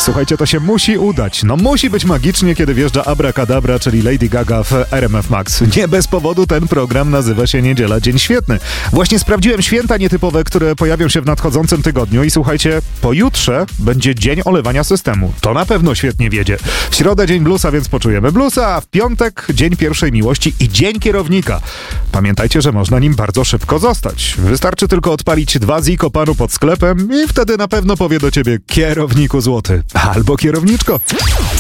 Słuchajcie, to się musi udać. No musi być magicznie, kiedy wjeżdża Abracadabra, czyli Lady Gaga w RMF Max. Nie bez powodu ten program nazywa się Niedziela Dzień Świetny. Właśnie sprawdziłem święta nietypowe, które pojawią się w nadchodzącym tygodniu i słuchajcie, pojutrze będzie dzień olewania systemu. To na pewno świetnie wiedzie. W środę dzień bluesa, więc poczujemy bluesa, a w piątek dzień pierwszej miłości i dzień kierownika. Pamiętajcie, że można nim bardzo szybko zostać. Wystarczy tylko odpalić 2 ziko panu pod sklepem i wtedy na pewno powie do ciebie kierowniku złoty albo kierowniczko.